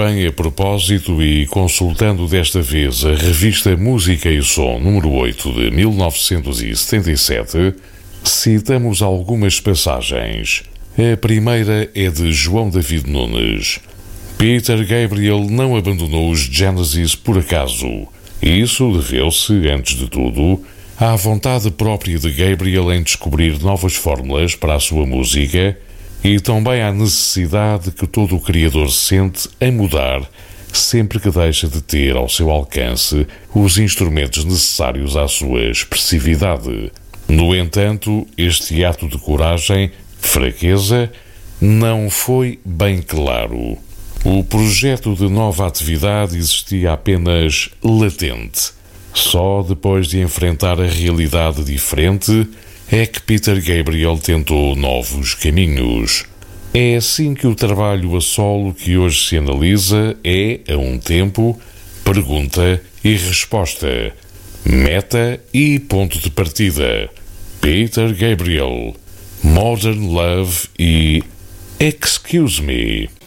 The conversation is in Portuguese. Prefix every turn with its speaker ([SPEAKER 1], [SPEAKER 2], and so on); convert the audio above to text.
[SPEAKER 1] bem a propósito e consultando desta vez a revista Música e Som número 8 de 1977, citamos algumas passagens. A primeira é de João David Nunes. Peter Gabriel não abandonou os Genesis por acaso. Isso deveu-se, antes de tudo, à vontade própria de Gabriel em descobrir novas fórmulas para a sua música e também à necessidade que todo o criador sente em mudar sempre que deixa de ter ao seu alcance os instrumentos necessários à sua expressividade. No entanto, este ato de coragem, fraqueza, não foi bem claro. O projeto de nova atividade existia apenas latente. Só depois de enfrentar a realidade diferente é que Peter Gabriel tentou novos caminhos. É assim que o trabalho a solo que hoje se analisa é, a um tempo, pergunta e resposta, meta e ponto de partida. Peter Gabriel, Modern Love e Excuse Me.